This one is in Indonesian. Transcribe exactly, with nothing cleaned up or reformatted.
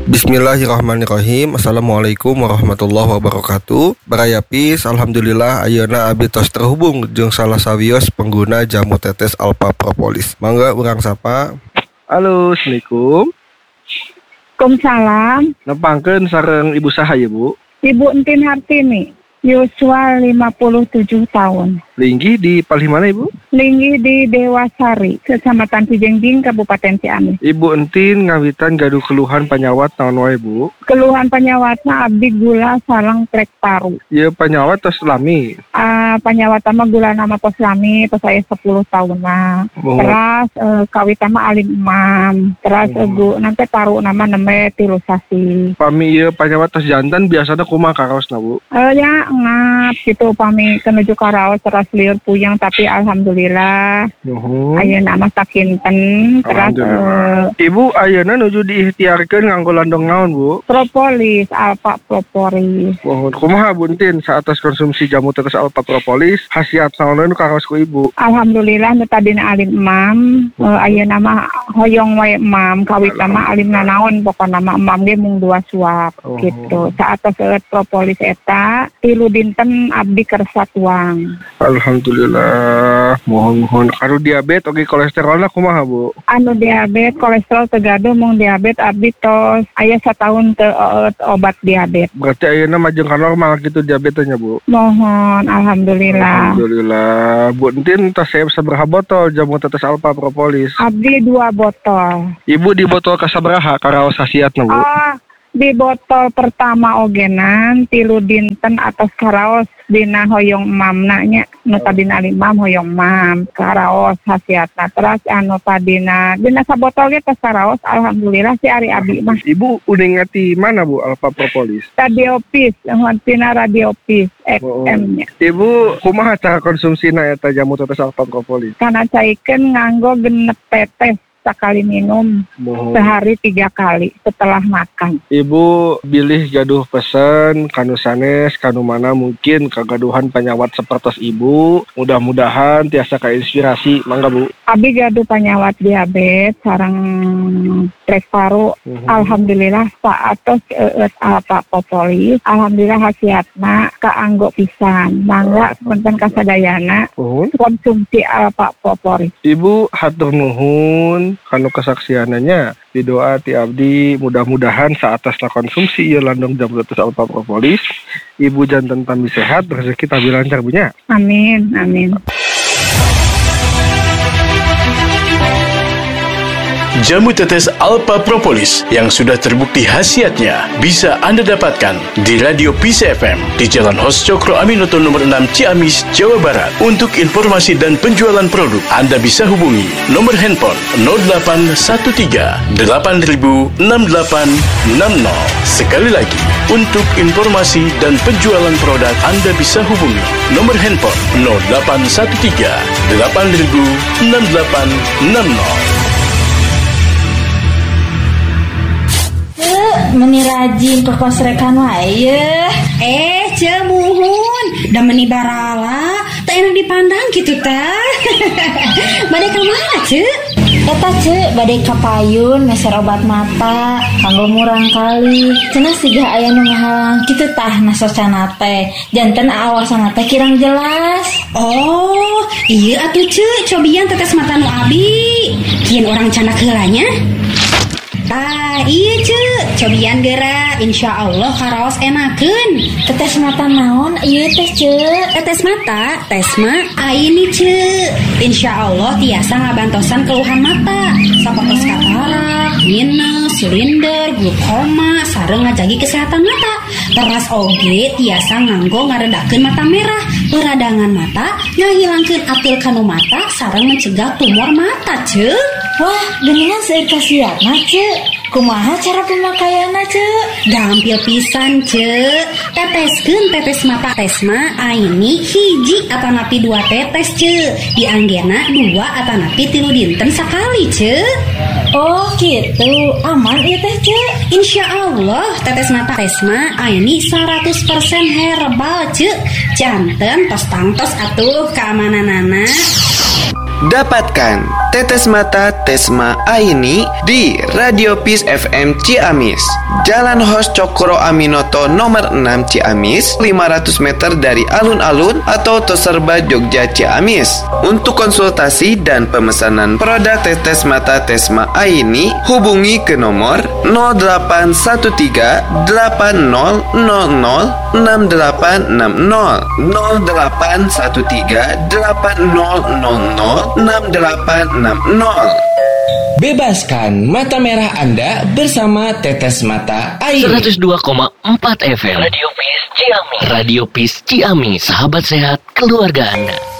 Bismillahirrahmanirrahim. Assalamualaikum warahmatullahi wabarakatuh. Barayapis, alhamdulillah ayeuna abdi tos terhubung jeung salah sawios pengguna jamu tetes Alpha Propolis. Mangga urang sapa. Halo, assalamualaikum. Waalaikumsalam. Nepangkeun sareng ibu saha ya, Bu? Ibu Entin Hartini, yuswa lima puluh tujuh tahun. Linggi di palih mana, Ibu? Linggi di Dewasari, Kecamatan Cijengjing, Kabupaten Ciamis. Ibu Entin ngawitan gaduh keluhan panyawat naon wae, Bu? Keluhan panyawatna abdi gula sareng trek paru. Ieu panyawat tos lami. Uh, panyawat mah gula nama pos lami, tos aya sepuluh tahun mah. Oh. Terus uh, kawita mah alim imam. Terus Oh. egu nanti paru nama nembe tilu sasi. Pami ieu panyawat tos jantan biasana kumaha karaosna, Bu? Uh, ya ngap gitu pami kenuju karaos terus liur puyeng tapi alhamdulillah. Nuhun. Ayeuna mah sakinten terus uh, Ibu ayeuna nuju diikhtiarkeun nganggo landong naon, Bu? propolis, Alpha Propolis. Mohon kumaha Bu Entin saatos konsumsi jamu tetes Alpha Propolis khasiat naon nu karaos ku Ibu? Alhamdulillah nu tadina alim imam, uh, ayeuna mah hoyong wae imam, kawitna mah alimna naon pokona mah imam ge mung dua suap Oh. gitu. Saatos eueuh propolis eta tilu dinten abdi kersa tuang. Alhamdulillah. Mohon-mohon karo diabetes oge kolesterolna kumaha, Bu? Anu diabetes kolesterol tegaduh mung diabetes abdi tos aya satahun teu eueuh obat diabetes. Berarti ayeuna mah jeung ka normal gitu diabetesnya, Bu. Mohon alhamdulillah. Alhamdulillah. Bu Entin tos saya sabaraha botol jamu tetes Alpha Propolis? Abdi dua botol. Ibu di botol kasabaraha karaos khasiatna, Bu? Ah, di botol pertama ogenan tilu dinten atas karaos dina hoyong mamna nya nu tadina limam hoyong mam karaos khasiatna. Terus anu tadina dina sabotol ge tos karaos alhamdulillah si ari abi mah. Ibu udah ngati mana, Bu, Alpha Propolis? Radiopis, tina Radiopis X M nya. Ibu kumaha cara konsumsina eta jamu tetes Alpha Propolis? Kana caikeun nganggo genep tetes sekali minum Mohon. sehari tiga kali setelah makan. Ibu bilih gaduh pesen kanu sanes kanu mana mungkin kagaduhan penyawat sepertos Ibu. Mudah-mudahan tiasa kainspirasi. Mangga, Bu. Abi gaduh panyawat diabetes sareng trek paru. Mhm. Alhamdulillah saatos eueuh Alpha Propolis. Alhamdulillah khasiatna kaanggo pisan. Mangga punten kasadayana Mohon. konsumsi Alpha Propolis. Ibu hatur nuhun kanu kesaksiananya di doa ti abdi mudah-mudahan saatasna konsumsi ieu landong jamu tetes Alpha Propolis Ibu janten tambi sehat rezeki tabi lancar punya. Amin, amin. Jamu tetes Alpha Propolis yang sudah terbukti khasiatnya bisa Anda dapatkan di Radio Peace F M di Jalan Hos Cokro Aminoto nomor enam Ciamis, Jawa Barat. Untuk informasi dan penjualan produk Anda bisa hubungi nomor handphone nol delapan satu tiga delapan nol enam delapan enam nol. Sekali lagi, untuk informasi dan penjualan produk Anda bisa hubungi nomor handphone nol delapan satu tiga delapan nol enam delapan enam nol. Meni rajin ke kosrekan wae. Eh, cemuhun, da meni barala, tak enak dipandang gitu teh. Bade ka mana, Ce? Eta Ce, bade ka payun meser obat mata, kanggo murang kali. Cenah siga aya nu ngahalang kitu tah nasocana teh. Janten awasana teh kirang jelas. Oh, iya atuh Ce, cobian tetes mata nu abi. Kieun orang canak heulanya. Ah, iya Ce, cobian geura, insya Allah karaos enakeun. Tetes mata naon ieu teh Ce? Tetes mata, tes mah aini Ce. Insya Allah tiasa ngabantosan keluhan mata, sapotos katarak, minus, silinder, glukoma, sareng ngajagi kesehatan mata. Teras oge tiasa nganggo ngaredakeun mata merah, peradangan mata, ngahilangkeun atil kanu mata, sareng mencegah tumor mata Ce. Wah, geningan seueur kasiatna Ce. Kumaha cara pemakaianna Ce? Gampil pisan Ce. Teteskeun tetes mata tesma aini hiji atanapi dua tetes Ce. Dianggena dua atanapi tilu dinten sakali Ce. Oh gitu, aman ieu teh Ce. Insya Allah tetes mata tesma aini seratus persen herbal Ce. Janten tos tangtos atuh keamananana. Dapatkan Tetes Mata Tesma Aini di Radio Peace F M Ciamis, Jalan Hos Cokro Aminoto nomor enam Ciamis, lima ratus meter dari alun-alun atau Toserba Jogja Ciamis. Untuk konsultasi dan pemesanan produk Tetes Mata Tesma Aini, hubungi ke nomor nol delapan satu tiga delapan nol nol nol enam delapan enam nol nol delapan satu tiga delapan nol nol nol enam delapan enam nol. Bebaskan mata merah Anda bersama Tetes Mata Aini. seratus dua koma empat F M Radio Peace Ciamis. Radio Peace Ciamis, sahabat sehat keluarga Anda.